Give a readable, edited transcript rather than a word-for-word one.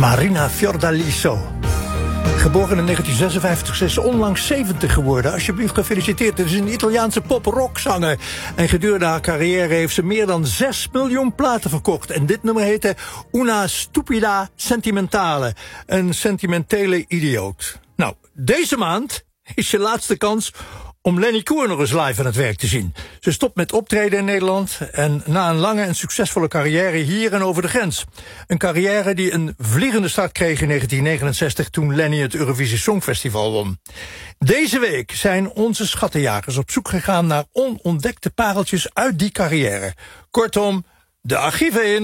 Marina Fiordaliso. Geboren in 1956, ze is onlangs 70 geworden. Alsjeblieft gefeliciteerd. Het is een Italiaanse pop-rockzanger. En gedurende haar carrière heeft ze meer dan 6 miljoen platen verkocht. En dit nummer heette Una stupida sentimentale. Een sentimentele idioot. Nou, deze maand is je laatste kans om Lenny Koer nog eens live aan het werk te zien. Ze stopt met optreden in Nederland en na een lange en succesvolle carrière hier en over de grens. Een carrière die een vliegende start kreeg in 1969 toen Lenny het Eurovisie Songfestival won. Deze week zijn onze schattenjagers op zoek gegaan naar onontdekte pareltjes uit die carrière. Kortom, de archieven in.